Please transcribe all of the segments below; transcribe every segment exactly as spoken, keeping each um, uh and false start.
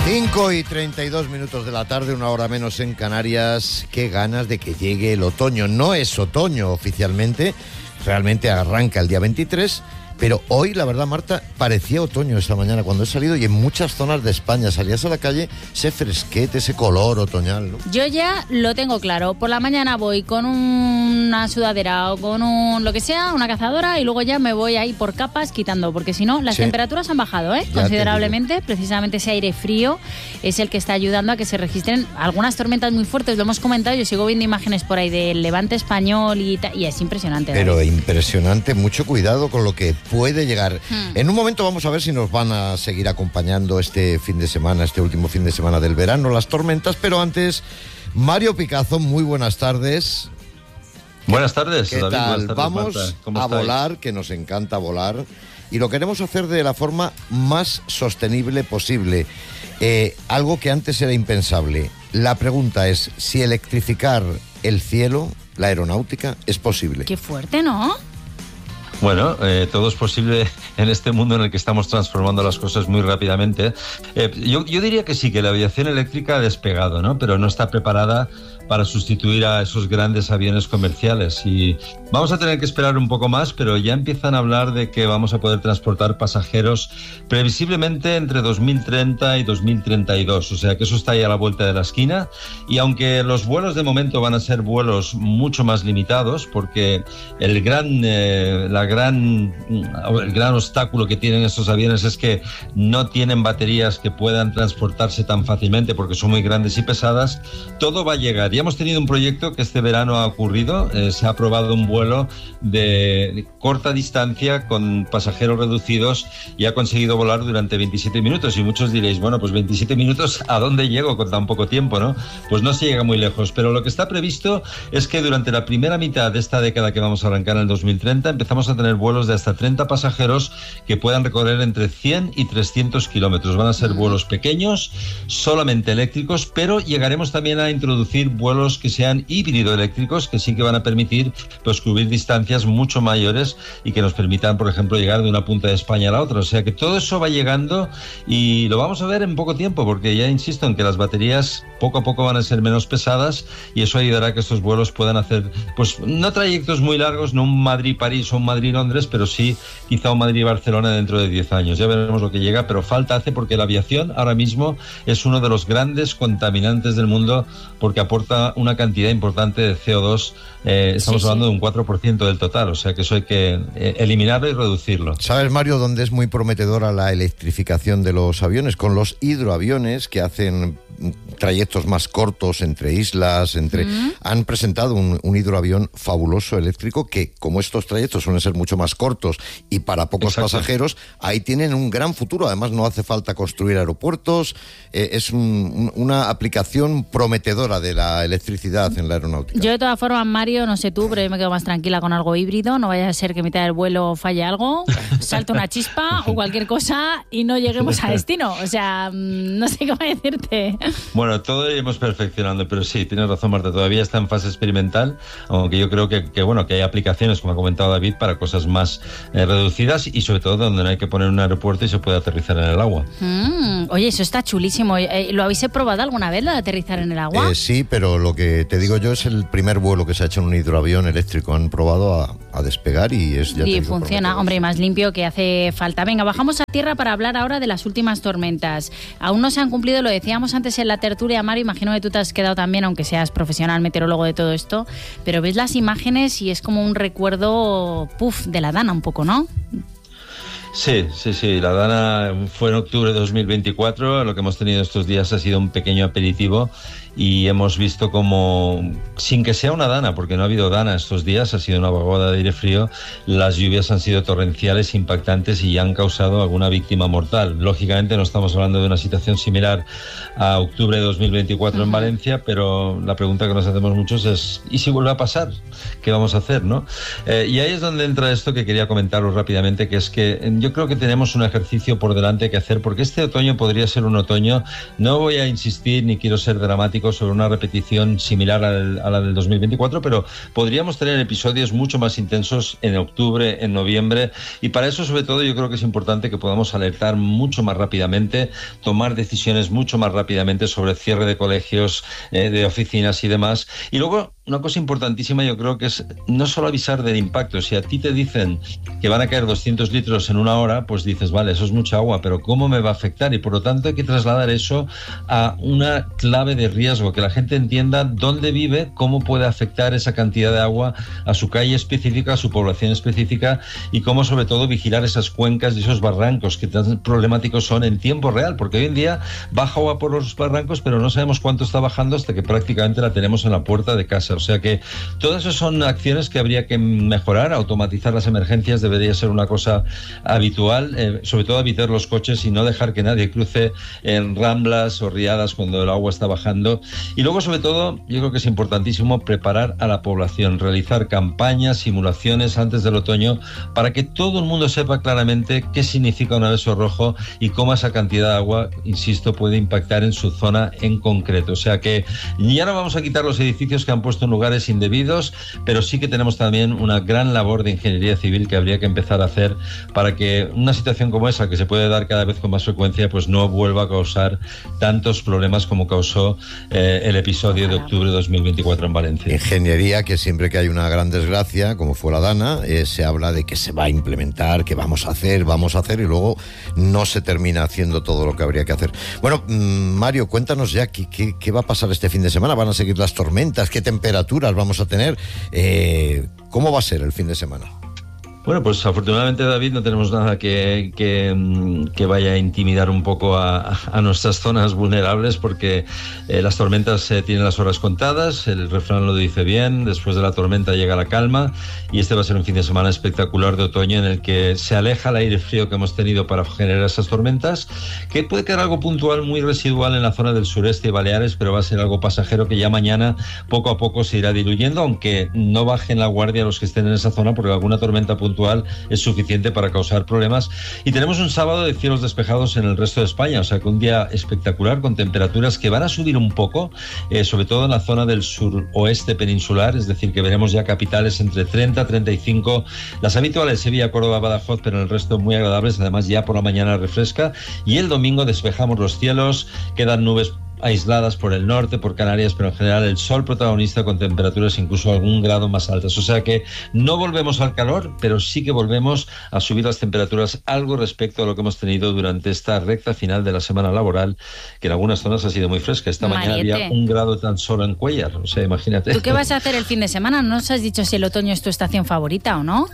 cinco y treinta y dos minutos de la tarde, una hora menos en Canarias. Qué ganas de que llegue el otoño. No es otoño oficialmente, realmente arranca el día veintitrés, pero hoy, la verdad, Marta, parecía otoño esta mañana cuando he salido, y en muchas zonas de España salías a la calle, ese fresquete, ese color otoñal, ¿no? Yo ya lo tengo claro. Por la mañana voy con una sudadera o con un lo que sea, una cazadora, y luego ya me voy ahí por capas quitando, porque si no, las Sí. temperaturas han bajado, ¿eh? Ya considerablemente. Precisamente ese aire frío es el que está ayudando a que se registren algunas tormentas muy fuertes. Lo hemos comentado, yo sigo viendo imágenes por ahí del levante español y, ta- y es impresionante. Pero David. impresionante, mucho cuidado con lo que puede llegar. Hmm. En un momento vamos a ver si nos van a seguir acompañando este fin de semana, este último fin de semana del verano, las tormentas, pero antes, Mario Picazo, muy buenas tardes. Buenas tardes, ¿Qué David. tal? Buenas tardes, Vamos Marta. ¿Cómo a estáis? volar, que nos encanta volar, y lo queremos hacer de la forma más sostenible posible. Eh, algo que antes era impensable. La pregunta es si electrificar el cielo, la aeronáutica, es posible. Qué fuerte, ¿no? Bueno, eh, todo es posible en este mundo en el que estamos transformando las cosas muy rápidamente. Eh, yo, yo diría que sí, que la aviación eléctrica ha despegado, ¿no? Pero no está preparada para sustituir a esos grandes aviones comerciales. Y vamos a tener que esperar un poco más, pero ya empiezan a hablar de que vamos a poder transportar pasajeros previsiblemente entre dos mil treinta y dos mil treinta y dos. O sea que eso está ahí a la vuelta de la esquina. Y aunque los vuelos de momento van a ser vuelos mucho más limitados, porque el gran, eh, la gran, el gran obstáculo que tienen estos aviones es que no tienen baterías que puedan transportarse tan fácilmente porque son muy grandes y pesadas, todo va a llegar. Ya hemos tenido un proyecto que este verano ha ocurrido, eh, se ha aprobado un vuelo de, de corta distancia con pasajeros reducidos y ha conseguido volar durante veintisiete minutos, y muchos diréis, bueno, pues veintisiete minutos, ¿a dónde llego con tan poco tiempo, no? Pues no se llega muy lejos, pero lo que está previsto es que durante la primera mitad de esta década que vamos a arrancar en el dos mil treinta empezamos a tener vuelos de hasta treinta pasajeros que puedan recorrer entre cien y trescientos kilómetros. Van a ser vuelos pequeños, solamente eléctricos, pero llegaremos también a introducir vuelos que sean híbrido-eléctricos, que sí que van a permitir pues cubrir distancias mucho mayores y que nos permitan, por ejemplo, llegar de una punta de España a la otra. O sea que todo eso va llegando y lo vamos a ver en poco tiempo, porque ya insisto en que las baterías poco a poco van a ser menos pesadas y eso ayudará a que estos vuelos puedan hacer, pues no trayectos muy largos, no un Madrid-París o un Madrid-Londres, pero sí quizá un Madrid-Barcelona dentro de diez años. Ya veremos lo que llega, pero falta hace, porque la aviación ahora mismo es uno de los grandes contaminantes del mundo, porque aporta una cantidad importante de C O dos. Eh, estamos Sí, sí. hablando de un cuatro por ciento del total, o sea que eso hay que eh, eliminarlo y reducirlo. ¿Sabes, Mario, dónde es muy prometedora la electrificación de los aviones? Con los hidroaviones que hacen trayectos más cortos entre islas, entre Mm. han presentado un, un hidroavión fabuloso eléctrico que, como estos trayectos suelen ser mucho más cortos y para pocos Exacto. pasajeros, ahí tienen un gran futuro. Además, no hace falta construir aeropuertos. Eh, es un- un- una aplicación prometedora de la electricidad en la aeronáutica. Yo de todas formas, Mario, no sé tú, pero yo me quedo más tranquila con algo híbrido. No vaya a ser que a mitad del vuelo falle algo, salte una chispa o cualquier cosa y no lleguemos a destino. O sea, mm, no sé cómo decirte. Bueno, todo iremos perfeccionando, pero sí, tienes razón, Marta, todavía está en fase experimental, aunque yo creo que, que bueno, que hay aplicaciones, como ha comentado David, para cosas más eh, reducidas y sobre todo donde no hay que poner un aeropuerto y se puede aterrizar en el agua. Mm, oye, eso está chulísimo. Eh, ¿Lo habéis probado alguna vez, lo de aterrizar en el agua? Eh, sí, pero lo que te digo yo es el primer vuelo que se ha hecho en un hidroavión eléctrico. Han probado a, a despegar y es ya te Y digo, funciona, prometedor. hombre, y más limpio que hace falta. Venga, bajamos a tierra para hablar ahora de las últimas tormentas. Aún no se han cumplido, lo decíamos antes en la tertulia, Mario, imagino que tú te has quedado también, aunque seas profesional meteorólogo de todo esto, pero ves las imágenes y es como un recuerdo, puf, de la Dana un poco, ¿no? Sí, sí, sí. La Dana fue en octubre de dos mil veinticuatro. Lo que hemos tenido estos días ha sido un pequeño aperitivo y hemos visto como, sin que sea una Dana, porque no ha habido Dana estos días, ha sido una vaguada de aire frío, las lluvias han sido torrenciales, impactantes y han causado alguna víctima mortal. Lógicamente no estamos hablando de una situación similar a octubre de dos mil veinticuatro uh-huh. en Valencia, pero la pregunta que nos hacemos muchos es, ¿y si vuelve a pasar? ¿Qué vamos a hacer, no? Eh, y ahí es donde entra esto que quería comentaros rápidamente, que es que yo creo que tenemos un ejercicio por delante que hacer, porque este otoño podría ser un otoño, no voy a insistir ni quiero ser dramático sobre una repetición similar a la, a la del dos mil veinticuatro, pero podríamos tener episodios mucho más intensos en octubre, en noviembre, y para eso sobre todo yo creo que es importante que podamos alertar mucho más rápidamente, tomar decisiones mucho más rápidamente sobre cierre de colegios, eh, de oficinas y demás. Y luego una cosa importantísima yo creo que es no solo avisar del impacto. Si a ti te dicen que van a caer doscientos litros en una hora, pues dices, vale, eso es mucha agua, pero ¿cómo me va a afectar? Y por lo tanto hay que trasladar eso a una clave de riesgo, que la gente entienda dónde vive, cómo puede afectar esa cantidad de agua a su calle específica, a su población específica, y cómo sobre todo vigilar esas cuencas y esos barrancos que tan problemáticos son en tiempo real, porque hoy en día baja agua por los barrancos, pero no sabemos cuánto está bajando hasta que prácticamente la tenemos en la puerta de casa. O sea que todas esas son acciones que habría que mejorar. Automatizar las emergencias debería ser una cosa habitual, eh, sobre todo evitar los coches y no dejar que nadie cruce en ramblas o riadas cuando el agua está bajando. Y luego, sobre todo, yo creo que es importantísimo preparar a la población, realizar campañas, simulaciones antes del otoño para que todo el mundo sepa claramente qué significa un aviso rojo y cómo esa cantidad de agua, insisto, puede impactar en su zona en concreto. O sea que ya no vamos a quitar los edificios que han puesto en lugares indebidos, pero sí que tenemos también una gran labor de ingeniería civil que habría que empezar a hacer para que una situación como esa, que se puede dar cada vez con más frecuencia, pues no vuelva a causar tantos problemas como causó eh, el episodio de octubre de dos mil veinticuatro en Valencia. Ingeniería que siempre que hay una gran desgracia, como fue la Dana, eh, se habla de que se va a implementar, que vamos a hacer, vamos a hacer, y luego no se termina haciendo todo lo que habría que hacer. Bueno, mmm, Mario, cuéntanos ya qué, qué, qué va a pasar este fin de semana. ¿Van a seguir las tormentas? ¿Qué temperaturas vamos a tener? Eh, ¿Cómo va a ser el fin de semana? Bueno, pues afortunadamente, David, no tenemos nada que, que, que vaya a intimidar un poco a, a nuestras zonas vulnerables, porque eh, las tormentas eh, tienen las horas contadas, el refrán lo dice bien, después de la tormenta llega la calma, y este va a ser un fin de semana espectacular de otoño en el que se aleja el aire frío que hemos tenido para generar esas tormentas, que puede quedar algo puntual, muy residual en la zona del sureste y Baleares, pero va a ser algo pasajero que ya mañana poco a poco se irá diluyendo, aunque no bajen la guardia los que estén en esa zona, porque alguna tormenta puntual es suficiente para causar problemas. Y tenemos un sábado de cielos despejados en el resto de España, o sea que un día espectacular con temperaturas que van a subir un poco, eh, sobre todo en la zona del suroeste peninsular, es decir, que veremos ya capitales entre treinta, treinta y cinco, las habituales Sevilla, Córdoba, Badajoz, pero en el resto muy agradables. Además ya por la mañana refresca, y el domingo despejamos los cielos, quedan nubes aisladas por el norte, por Canarias, pero en general el sol protagonista con temperaturas incluso algún grado más altas. O sea que no volvemos al calor, pero sí que volvemos a subir las temperaturas algo respecto a lo que hemos tenido durante esta recta final de la semana laboral, que en algunas zonas ha sido muy fresca. Esta Mariette. Mañana había un grado tan solo en Cuéllar, o sea, imagínate. ¿Tú qué vas a hacer el fin de semana? ¿No nos has dicho si el otoño es tu estación favorita o no?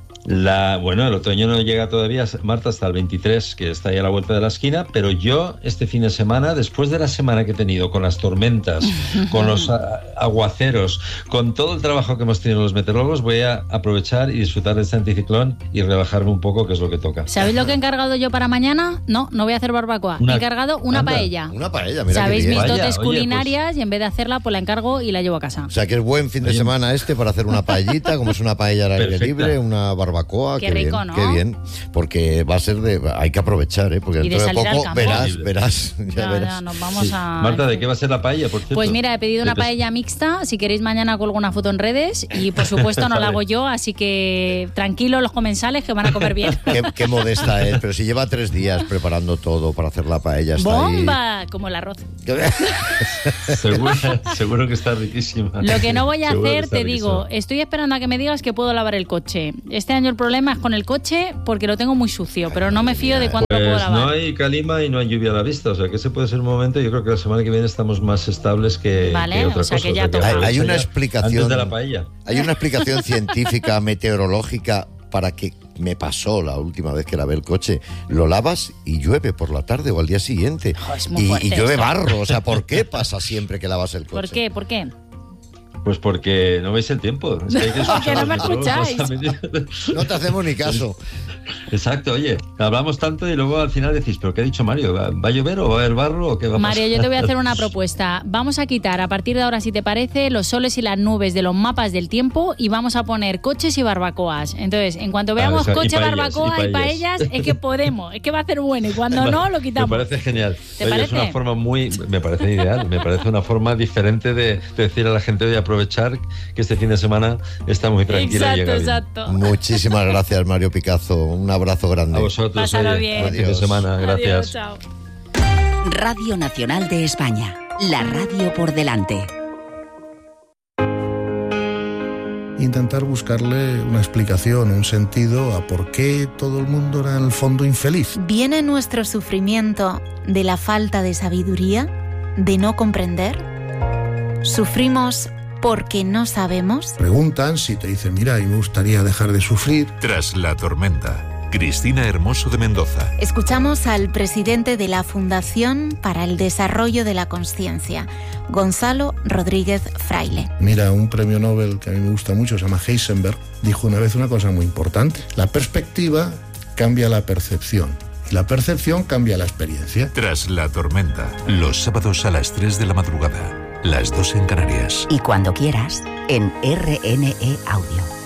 La, bueno, el otoño no llega todavía, Marta, hasta el veintitrés, que está ahí a la vuelta de la esquina, pero yo este fin de semana, después de la semana que he tenido con las tormentas, con los aguaceros, con todo el trabajo que hemos tenido los meteorólogos, voy a aprovechar y disfrutar de este anticiclón y relajarme un poco, que es lo que toca. ¿Sabéis lo que he encargado yo para mañana? No, no voy a hacer barbacoa. Una, he encargado una anda, paella. Una paella, mira. Sabéis mis Vaya, dotes oye, culinarias pues... y en vez de hacerla, pues la encargo y la llevo a casa. O sea que es buen fin de oye, semana este para hacer una paellita, como es una paella al aire libre, una barbacoa. Barbacoa, qué, qué rico, bien, ¿no? Qué bien, porque va a ser de, hay que aprovechar, ¿eh? Porque y dentro de, de poco verás, sí. verás, ya, ya verás. Ya, nos vamos sí. a... Marta, ¿de qué va a ser la paella, por cierto? Pues mira, he pedido una paella mixta, si queréis mañana colgo una foto en redes, y por supuesto no la hago yo, así que tranquilos los comensales que van a comer bien. Qué, qué modesta es, pero si lleva tres días preparando todo para hacer la paella, está ¡bomba! Ahí. Como el arroz. seguro, seguro que está riquísima. Lo que no voy a seguro hacer, te riquísima. digo, estoy esperando a que me digas que puedo lavar el coche. Este año el problema es con el coche porque lo tengo muy sucio, pero no me fío de cuándo pues lo puedo lavar. No hay calima y no hay lluvia a la vista, o sea que ese puede ser un momento. Yo creo que la semana que viene estamos más estables que, vale, que otra o sea cosa. que ya o sea, toca. que Hay una ya explicación. Antes de la paella. Hay una explicación científica, meteorológica, para que me pasó la última vez que lavé el coche. Lo lavas y llueve por la tarde o al día siguiente. Oh, es muy y, fuerte y llueve esto. barro. O sea, ¿por qué pasa siempre que lavas el coche? ¿Por qué? ¿Por qué? Pues porque no veis el tiempo. Es que hay que Porque no me escucháis. No te hacemos ni caso. Exacto, oye, hablamos tanto y luego al final decís, ¿pero qué ha dicho Mario? ¿Va a llover o va a haber barro o qué va a pasar? Mario, yo te voy a hacer una propuesta. Vamos a quitar a partir de ahora, si te parece, los soles y las nubes de los mapas del tiempo y vamos a poner coches y barbacoas. Entonces, en cuanto veamos ah, coche, paellas, barbacoa y paellas, es que podemos, es que va a ser bueno y cuando no, lo quitamos. Me parece genial. ¿Te oye, parece? Es una forma muy, me parece ideal, me parece una forma diferente de, de decir a la gente hoy aprovechar que este fin de semana está muy tranquila. Exacto, y llega bien. exacto. Muchísimas gracias, Mario Picazo. Un abrazo grande. A vosotros, Pásalo oye, bien. buen fin de semana, gracias. Adiós, chao. Radio Nacional de España, la radio por delante. Intentar buscarle una explicación, un sentido a por qué todo el mundo era en el fondo infeliz. ¿Viene nuestro sufrimiento de la falta de sabiduría, de no comprender? ¿Sufrimos porque no sabemos? Preguntan si te dicen, mira, y me gustaría dejar de sufrir. Tras la tormenta. Cristina Hermoso de Mendoza. Escuchamos al presidente de la Fundación para el Desarrollo de la Consciencia, Gonzalo Rodríguez Fraile. Mira, un premio Nobel que a mí me gusta mucho, se llama Heisenberg, dijo una vez una cosa muy importante. La perspectiva cambia la percepción y la percepción cambia la experiencia. Tras la tormenta. Los sábados a las tres de la madrugada, las dos en Canarias. Y cuando quieras, en R N E Audio.